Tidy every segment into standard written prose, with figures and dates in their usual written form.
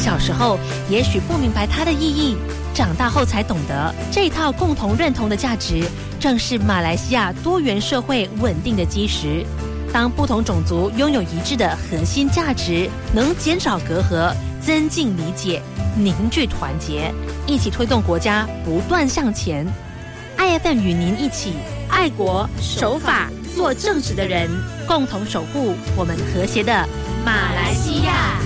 小时候也许不明白它的意义，长大后才懂得，这一套共同认同的价值，正是马来西亚多元社会稳定的基石。当不同种族拥有一致的核心价值，能减少隔阂，增进理解，凝聚团结，一起推动国家不断向前。IFM 与您一起爱国守法做正直的人，共同守护我们和谐的马来西亚。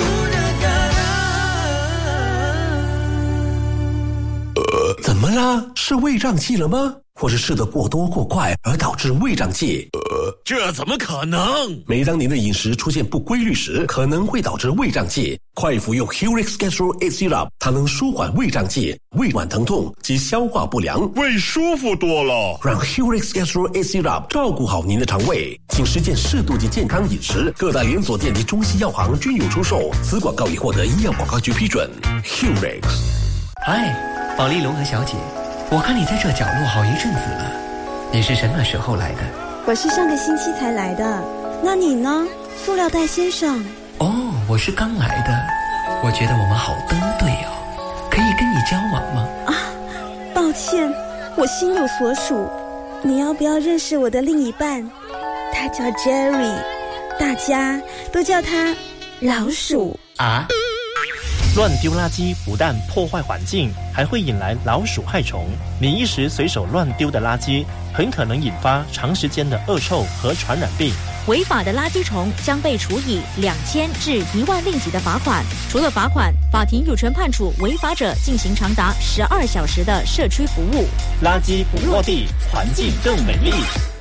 怎么啦？是胃胀气了吗？或是吃得过多过快而导致胃胀气？ 这怎么可能？ 每当您的饮食出现不规律时，可能会导致胃胀气。快服用 Hurix Gastro A Syrup， 它能舒缓胃胀气、胃脘疼痛及消化不良， 胃舒服多了。 让 Hurix Gastro A Syrup 照顾好您的肠胃，请实践适度及健康饮食。各大连锁店及中西药行均有出售。此广告已获得医药广告局批准。Hurix。 嗨，保利龙和小姐，我看你在这角落好一阵子了，你是什么时候来的？ 我是上个星期才来的。那你呢，塑料袋先生？ 哦，我是刚来的。我觉得我们好登对哦，可以跟你交往吗？ 抱歉，我心有所属。你要不要认识我的另一半？他叫 Jerry， 大家都叫他老鼠啊。乱丢垃圾不但破坏环境，还会引来老鼠害虫。你一时随手乱丢的垃圾，很可能引发长时间的恶臭和传染病。 违法的垃圾虫将被处以2000至1万令吉的罚款。除了罚款，法庭有权判处违法者进行长达12小时的社区服务。 垃圾不落地，环境更美丽。